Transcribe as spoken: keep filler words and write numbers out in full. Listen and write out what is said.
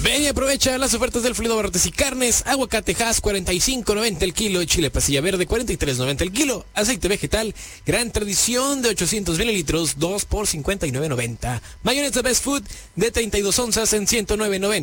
Ven y aprovecha las ofertas del Fluido Barrotes y Carnes. Aguacate Hass cuarenta y cinco noventa el kilo, chile pasilla verde cuarenta y tres noventa el kilo, aceite vegetal Gran Tradición de ochocientos mililitros, dos por cincuenta y nueve noventa. Mayonesa Best Food de treinta y dos onzas en ciento nueve noventa.